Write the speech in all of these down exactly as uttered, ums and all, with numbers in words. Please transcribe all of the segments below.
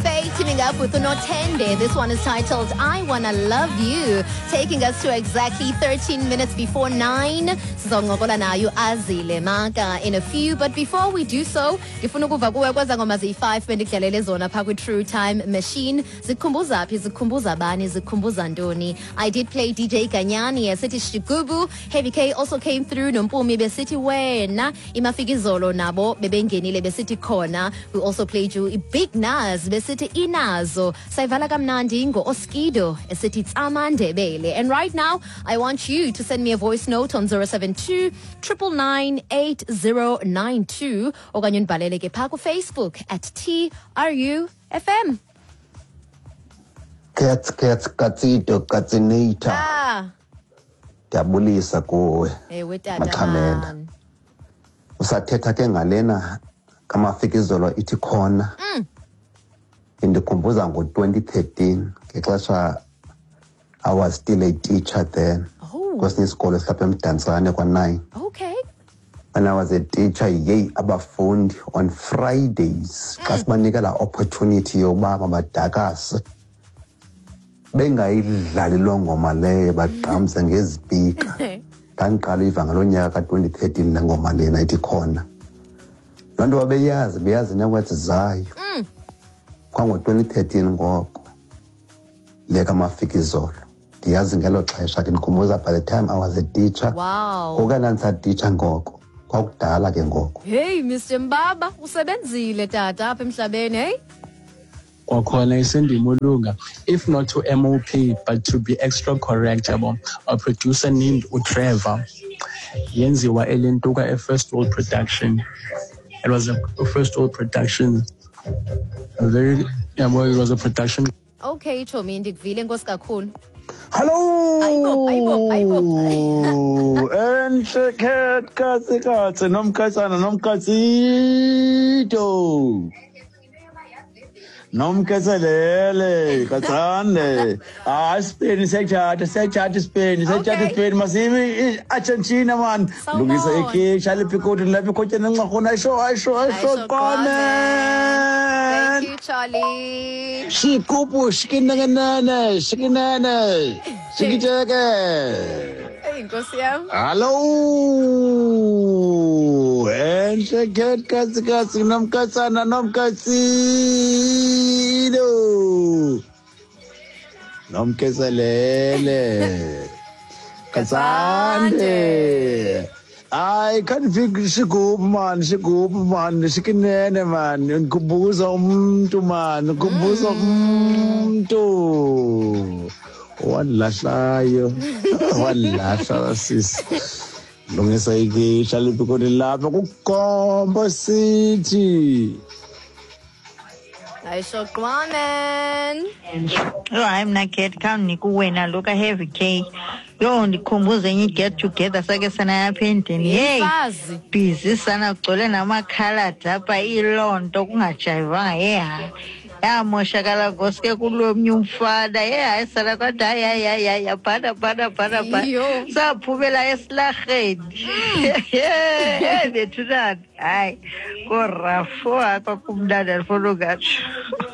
Faye teaming up with Unotende. This one is titled I Wanna Love You, taking us to exactly thirteen minutes before nine. Sizongokola nayo Azile Maka in a few, but before we do so, ngifuna ukuva kuwe kweza ngoma ziyi-five bendikudlalele zona pha kwi-True Time Machine. Zikhumbuza phi, zikhumbuza bani, zikhumbuza ntoni? I did play D J Ganyani esithi Shigubu. Heavy K also came through noMpumi besithi wena. Imafikizolo nabo bebengenile besithi khona. We also played you Big Nas besithi inazo. Sayivala kamnandi ngo Oskido esithi Tsamandebele. And right now I want you to send me a voice note on zero seven two nine nine eight zero nine two okanye unibhalele ke pha ku Facebook at T R U F M. Cats, cats, katsito, katsinator. Ah. Ndiyabulisa kuwe. Ewe tata man. Usathetha ke ngalena kamafikizolo ithi khona. Mm. Indikhumbuza ngo twenty thirteen ngexesha I was still a teacher then. Oh. Kwesinye isikolo silapha eMdantsane kwa nine. Okay. When I was a teacher, yay abafundi on Fridays. Xa sibanika la opportunity yokuba mabadakase. Bengayidlali lo ngoma leyo bagqamse ngezipika. Ndandiqala iva ngalo nyaka ka-twenty thirteen le ngoma lena ithi khona. Loo nto babeyazi beyazi nekwethi zayo. Kwango-twenty thirteen ngoko le kamafikizolo. Ndiyazi ngelo xesha ke ndikhumbuza by the time I was a teacher. Wow. Ngoku ndandisa-teacher ngoko. Kwakudala ke ngoko. Hey Mister Mbaba, usebenzile tata apha emhlabeni, hey? Kwakhona isendimulunga, if not to M O P but to be extra correct yabo, a producer named uTrevor yenziwa elentuka a First World Production. It was a, a First World Production, a very yabo, it was a production. Okay Chomi, ndikuvile nkosi kakhulu. Hello. Ayibo, ayibo, ayibo. Enhle cat katse katse nomkhatsana nomkhatsito. Nomkhatsalele katsane. Ah Spain sechata sechata Spain sechata Spain masivi Argentina man. Lungisa eke chale pikoti la pikoti nqakhona ayisho ayisho ayisho qone. Thank you Charlie. Shikupu shikinanana shikinana shikiteke. Hey nkosi yami. Hello. Enhle cat katse katse nomkhatsana nomkhatsino. Nomkhatsalele. Katsande. I can't figure shikupu man, shikupu man, shikinene man, nkubuza umuntu man, nkubuza umuntu. Wallahlayo, wallahla sis. Lungisa iki chali pikoni lapha kukombo city. Ayisho qwamen. Yo, I'm not cat count nikuwena look a heavy K. Yo ndikhumbuze enye get together sake sana yapha endini. Hey. Busy sana ugcole namakhala lapha ilonto kungajayivanga yeha. Yamoshakala goske kulomnye umfana hey sala kodwa hayi hayi hayi bhada bhada bhada bhada saphumela esilaheni hey bethunana hayi korafo akho kumndana lifolo katsho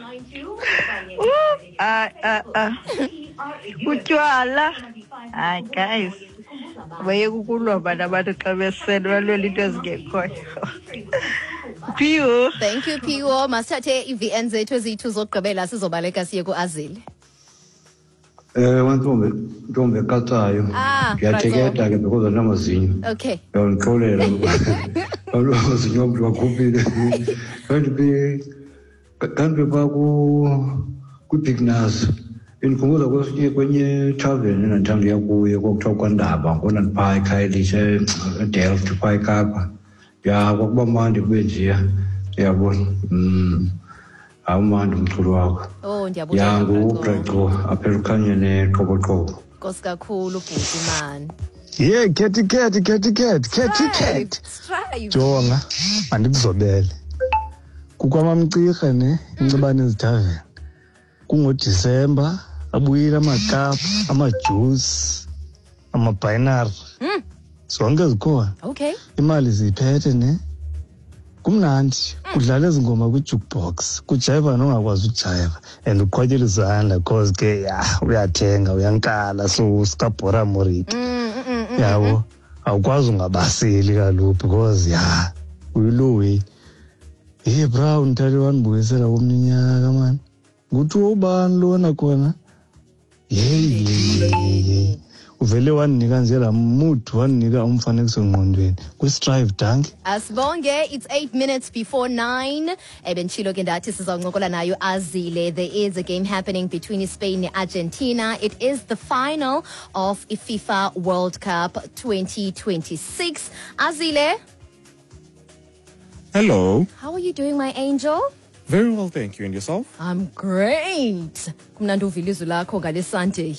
ah ah ah utywala hayi guys baye kukulwa bana abantu xa besele balwela into ezingekhoyo. Piwo. Thank you Piwo. Masithathe I-V N zethu ezithu zokugqibela sizobaleka siye ku-Azile. Eh wantombe ntombe katsayo. Ah, Ngiyatheketa ke because namazinyo. Okay. Ngikholela amazinyo omntu wakhupile. Kanti be kanti baku ku-Big Nas. Indikhumbuza kwesinye kwenye tavern enandithanda kuyo kwakuthiwa kwaNdaba ngona ndiphaa ekhaya elishe eDelft phaa eKapa. Ya kwakuba mandi kube njeya uyabona mm awumandi umculo wakho. Oh ndiyabona. Ya ngubreqo apha ekhanyeni eqoboqobo. Nkosi kakhulu bhuti man. Yeah, cat cat cat cat cat cat. Jonga andikuzobele. Kukwamamcirha ne incibane ezithaveni. KungoDisemba abuyile amakapa, amajuice, amabinary. Mm. Zonke zikhona. Okay. Imali ziphethe ne kumnandi kudlala ezi ngoma kwi-jukebox kujayiva nongakwazi ujayiva and uqhotyela izandla cause ke ya uyathenga uyankala so sikabhora moriti yabo awukwazi ungabaseli kaloku because ya uyiloway hey bra undithale wanibuyisela komnyaka mani nguthi ubani lona khona yeyi uvele wanika nje la mood wanika umfanekiso ngqondweni kwi-strive danke asibonge. It's eight minutes before nine. Ebenchilo ke ndathi sizawuncokola nayo Azile. There is a game happening between Spain and Argentina. It is the final of a FIFA World Cup twenty twenty-six. Azile, hello. How are you doing, my angel? Very well, thank you. And yourself? I'm great. Kumnandi uvila izwi lakho ngale Sunday.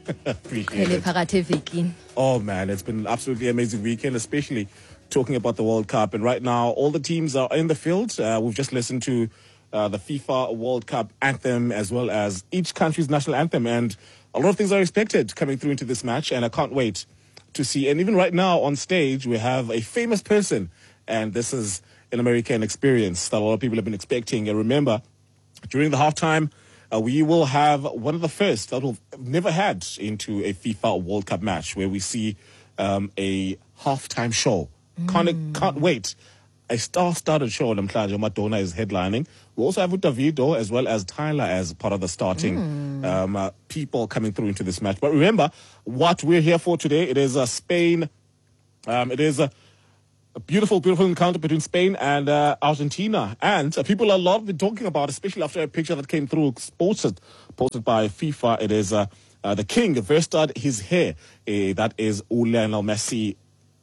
Oh man, it's been an absolutely amazing weekend, especially talking about the World Cup. And right now, all the teams are in the field. Uh, we've just listened to uh, the FIFA World Cup anthem as well as each country's national anthem. And a lot of things are expected coming through into this match. And I can't wait to see. And even right now on stage, we have a famous person. And this is an American experience that a lot of people have been expecting. And remember, during the halftime, Uh, we will have one of the first that we've never had into a FIFA World Cup match where we see um, a halftime show. Mm. Can't, can't wait. A star-studded show. Namhlanje Madonna is headlining. We also have Davido as well as Tyler as part of the starting mm. um, uh, people coming through into this match. But remember, what we're here for today, it is uh, Spain. Um, it is... Uh, A beautiful, beautiful encounter between Spain and uh, Argentina. And uh, people a lot have been talking about, especially after a picture that came through, posted, posted by FIFA. It is uh, uh, the king versed his hair. Uh, that is Lionel Messi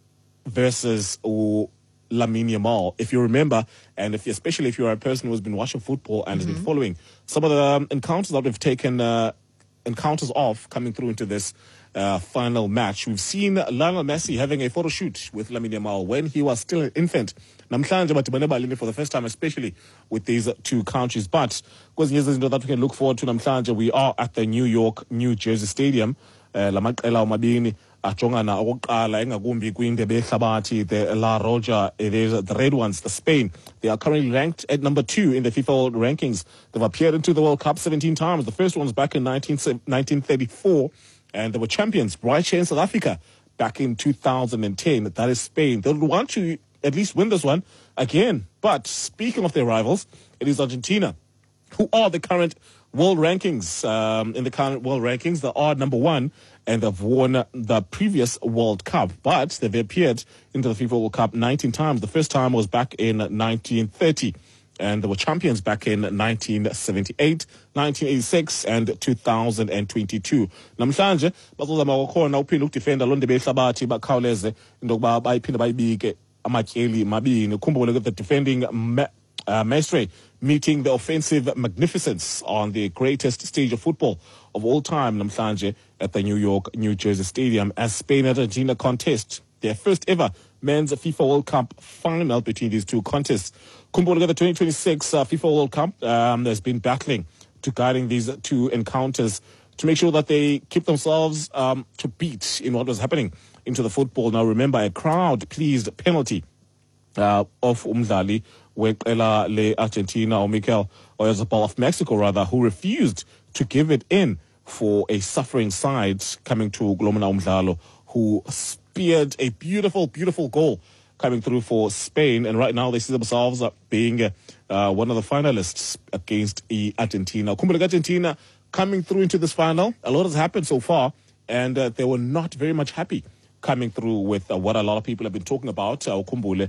versus uh, Lamine Yamal. If you remember, and if especially if you're a person who has been watching football and mm-hmm. has been following some of the um, encounters that we've taken, uh, encounters of coming through into this Uh, final match. We've seen Lionel Messi having a photo shoot with Lamine Yamal when he was still an infant. Namhlanje badibane balini for the first time, especially with these two countries. But because here's something that we can look forward to namhlanje, we are at the New York, New Jersey Stadium. Lamaqela omabini ajongana okokuqala engakumbi kwindebe yehlabathi, the La Roja, it is the Red Ones, the Spain. They are currently ranked at number two in the FIFA World Rankings. They've appeared into the World Cup seventeen times. The first one was back in nineteen thirty-four. And they were champions right here in South Africa back in two thousand ten. That is Spain. They'll want to at least win this one again. But speaking of their rivals, it is Argentina, who are the current world rankings. Um, in the current world rankings, they are number one, and they've won the previous World Cup. But they've appeared into the FIFA World Cup nineteen times. The first time was back in nineteen thirty. And they were champions back in nineteen seventy-eight, nineteen eighty-six, and two thousand twenty-two. Namhlanje bazozama ukukhona uphinde ukudefenda lo ndebe yehlabathi bakhawuleze into yokuba bayiphinde bayibike amatyeli mabini. Ukhumbule the defending ma uh, Mestre meeting the offensive magnificence on the greatest stage of football of all time namhlanje at the New York, New Jersey Stadium as Spain and Argentina contest their first ever men's FIFA World Cup final between these two contests. Kumbula, the twenty twenty-six uh, FIFA World Cup um, has been battling to guiding these two encounters to make sure that they keep themselves um, to beat in what was happening into the football. Now, remember, a crowd-pleased penalty uh, of Umdali, Weqela le Argentina, or Mikel Oyarzabal of Mexico, rather, who refused to give it in for a suffering side coming to Glomina Umdlalo, who speared a beautiful, beautiful goal coming through for Spain, and right now they see themselves being uh, one of the finalists against Argentina. Kumbula Argentina coming through into this final. A lot has happened so far, and uh, they were not very much happy coming through with uh, what a lot of people have been talking about. Uh,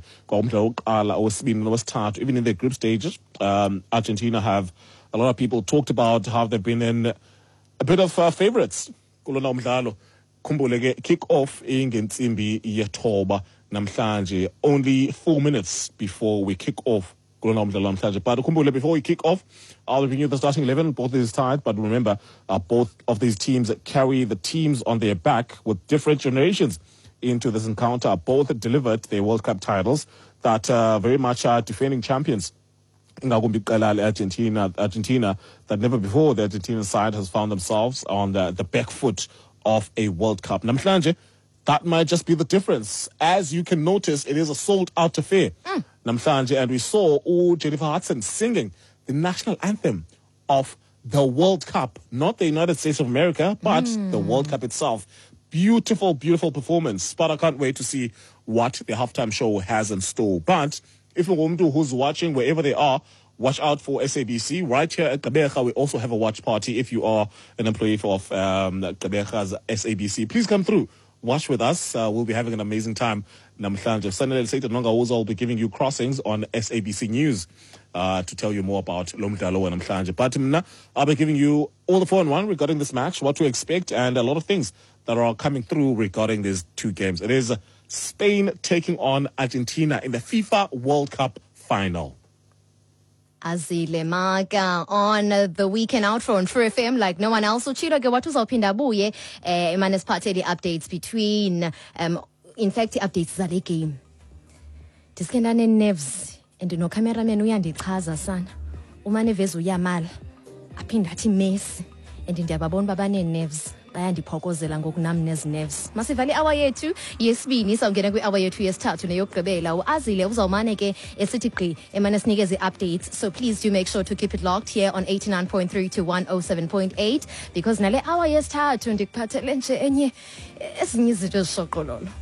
even in their group stages, um, Argentina have, a lot of people talked about how they've been in a bit of uh, favourites. Kumbula kick-off ingentsimbi yethoba namhlanje, only four minutes before we kick off. But Kumbula, before we kick off, I'll review the starting eleven, both these tied. But remember, uh, both of these teams carry the teams on their back with different generations into this encounter. Both delivered their World Cup titles that uh, very much are defending champions. Argentina, Argentina, that never before the Argentinian side has found themselves on the, the back foot of a World Cup. Namhlanje, that might just be the difference. As you can notice, it is a sold-out affair. Mm. namhlanje, and we saw oh, Jennifer Hudson singing the national anthem of the World Cup, not the United States of America, but mm. the World Cup itself. Beautiful, beautiful performance. But I can't wait to see what the halftime show has in store. But if you're who's watching, wherever they are, watch out for S A B C. Right here at Gqeberha, we also have a watch party. If you are an employee of um, Gqeberha's S A B C, please come through. Watch with us. Uh, we'll be having an amazing time. Namhlanje. Sunday, Satan Nonga will be giving you crossings on S A B C News uh, to tell you more about Lomdalo and Namhlanje. But um, I'll be giving you all the four and one regarding this match, what to expect, and a lot of things that are coming through regarding these two games. It is Spain taking on Argentina in the FIFA World Cup final. Azile Maga on the weekend outro on Free F M like no one else. So Chilo ke watu uzawuphinda buye eh manes party the updates between um in fact updates zale game. Diskendane nerves and no cameraman uyandichaza sana. Umane vezu uyamala. Aphinda athi Messi and ndiyababona babane nerves. Bayandiphokozela ngokunam nezi nerves. Masivale hour yethu yesibini sawungena kwi hour yethu yesithathu neyokugqibela. Uazile uzawumane ke esithi gqi emane sinikeze updates. So please do make sure to keep it locked here on eighty-nine point three to one oh seven point eight because nale hour yesithathu ndikuphathele nje enye ezinye izinto ezisoqololo.